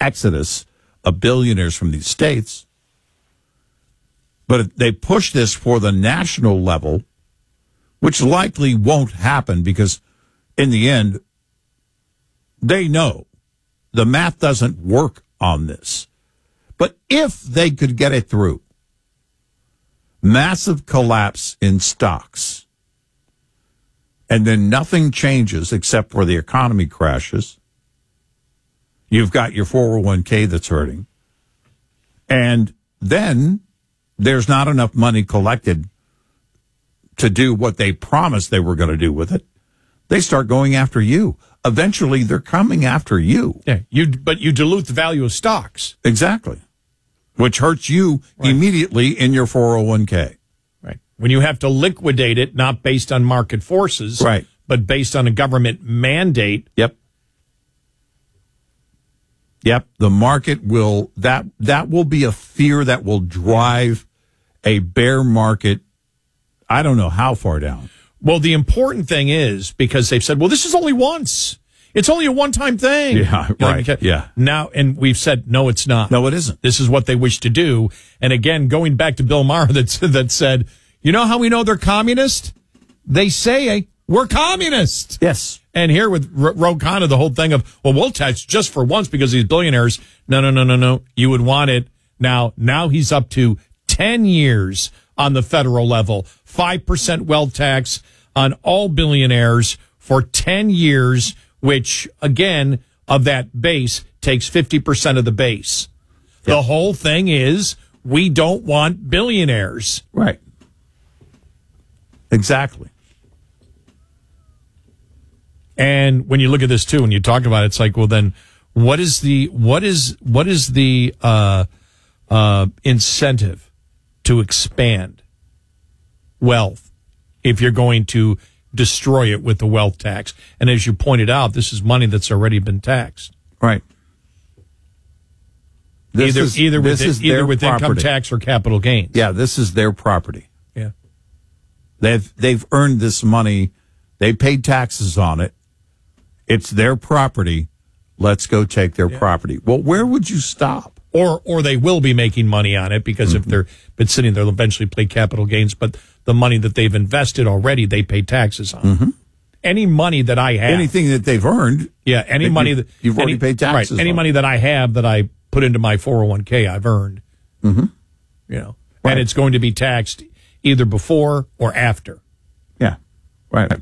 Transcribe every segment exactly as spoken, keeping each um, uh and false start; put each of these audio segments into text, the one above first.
exodus of billionaires from these states. But they push this for the national level, which likely won't happen because in the end, they know the math doesn't work on this. But if they could get it through, massive collapse in stocks, and then nothing changes except for the economy crashes, you've got your four oh one k that's hurting, and then there's not enough money collected to do what they promised they were going to do with it. They start going after you. Eventually, they're coming after you. Yeah, you, but you dilute the value of stocks. Exactly. Which hurts you right. immediately in your four oh one k. Right. When you have to liquidate it, not based on market forces, right. but based on a government mandate. Yep. Yep. The market will, that, that will be a fear that will drive a bear market, I don't know how far down. Well, the important thing is, because they've said, well, this is only once. It's only a one-time thing. Yeah, right. Like, yeah. Now, and we've said, no, it's not. No, it isn't. This is what they wish to do. And again, going back to Bill Maher that, that said, you know how we know they're communist? They say, we're communist. Yes. And here with R- Ro Khanna, the whole thing of, well, we'll tax just for once because these billionaires. No, no, no, no, no. You would want it. Now, now he's up to ten years on the federal level, five percent wealth tax on all billionaires for ten years, which, again, of that base, takes fifty percent of the base. Yep. The whole thing is we don't want billionaires. Right. Exactly. And when you look at this, too, when you talk about it, it's like, well, then what is the what is what is the uh, uh, incentive to expand wealth if you're going to destroy it with the wealth tax? And as you pointed out, this is money that's already been taxed. Right. This either is, either this with, is either with property. income tax or capital gains. Yeah, this is their property. Yeah. They've they've earned this money. They paid taxes on it. It's their property. Let's go take their yeah. property. Well, where would you stop? Or or they will be making money on it because mm-hmm. if they're been sitting there, they'll eventually pay capital gains. But the money that they've invested already, they pay taxes on. Mm-hmm. Any money that I have. Anything that they've earned. Yeah, any that money you, that. You've any, already paid taxes Right, any on. money that I have that I put into my four oh one k, I've earned. Mm-hmm. You know, right. and it's going to be taxed either before or after. Yeah, right.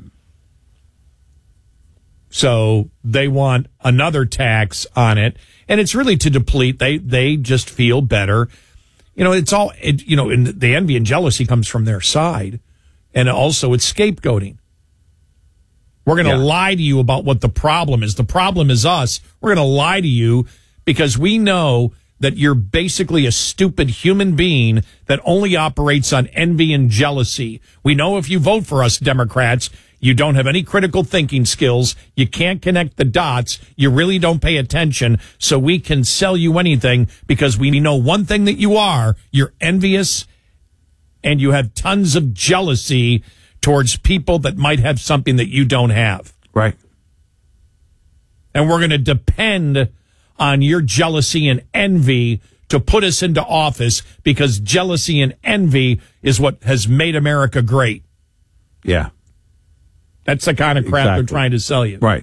So they want another tax on it, and it's really to deplete. They they just feel better. You know, it's all, it, you know, and the envy and jealousy comes from their side, and also it's scapegoating. We're going to yeah. lie to you about what the problem is. The problem is us. We're going to lie to you because we know that you're basically a stupid human being that only operates on envy and jealousy. We know if you vote for us, Democrats, you don't have any critical thinking skills. You can't connect the dots. You really don't pay attention. So we can sell you anything because we know one thing that you are. You're envious and you have tons of jealousy towards people that might have something that you don't have. Right. And we're going to depend on your jealousy and envy to put us into office because jealousy and envy is what has made America great. Yeah. That's the kind of crap exactly. they're trying to sell you. Right.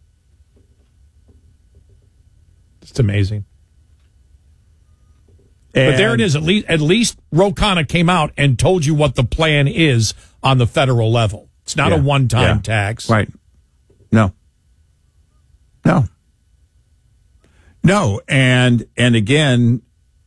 It's amazing. And but there it is. At least, at least Ro Khanna came out and told you what the plan is on the federal level. It's not yeah. a one-time yeah. tax. Right. No. No. No. And, and again,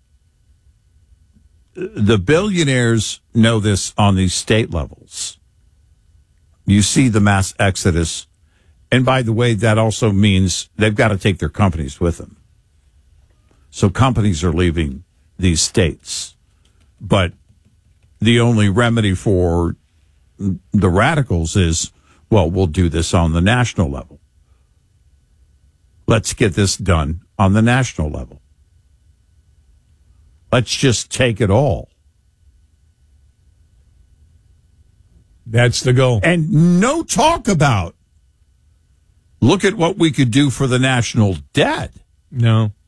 the billionaires know this on these state levels. You see the mass exodus. And by the way, that also means they've got to take their companies with them. So companies are leaving these states. But the only remedy for the radicals is, well, we'll do this on the national level. Let's get this done on the national level. Let's just take it all. That's the goal. And no talk about, look at what we could do for the national debt. No.